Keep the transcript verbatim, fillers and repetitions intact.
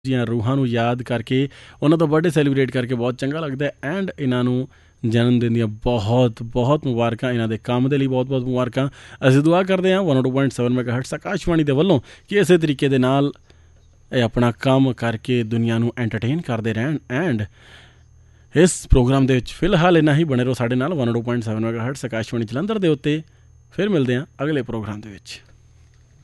ਦੀਆਂ ਰੂਹਾਂ ਨੂੰ ਯਾਦ ਕਰਕੇ ਉਹਨਾਂ ਦਾ ਬਰਥਡੇ ਸੈਲੀਬ੍ਰੇਟ ਕਰਕੇ ਬਹੁਤ ਚੰਗਾ ਲੱਗਦਾ ਐਂਡ ਇਹਨਾਂ ਨੂੰ ਜਨਮ ਦਿਨ ਦੀਆਂ ਬਹੁਤ ਬਹੁਤ ਮੁਬਾਰਕਾਂ, ਇਹਨਾਂ ਦੇ ਕੰਮ ਦੇ ਲਈ ਬਹੁਤ ਬਹੁਤ ਮੁਬਾਰਕਾਂ। ਅਸੀਂ ਦੁਆ ਕਰਦੇ ਹਾਂ one two point seven ਮੈਗਾਹਰਟਜ਼ Akashvani ਦੇ ਵੱਲੋਂ ਕਿ ਇਸੇ ਤਰੀਕੇ ਦੇ ਨਾਲ ਇਹ ਆਪਣਾ ਕੰਮ ਕਰਕੇ ਦੁਨੀਆ ਨੂੰ ਐਂਟਰਟੇਨ ਕਰਦੇ ਰਹਿਣ। ਐਂਡ ਇਸ ਪ੍ਰੋਗਰਾਮ ਦੇ ਵਿੱਚ ਫਿਲਹਾਲ ਇੰਨਾ ਹੀ। ਬਣੇ ਰਹੋ ਸਾਡੇ ਨਾਲ one two point seven ਮੈਗਾਹਰਟਜ਼ Akashvani Jalandhar ਦੇ ਉੱਤੇ। ਫਿਰ ਮਿਲਦੇ ਹਾਂ ਅਗਲੇ ਪ੍ਰੋਗਰਾਮ ਦੇ ਵਿੱਚ।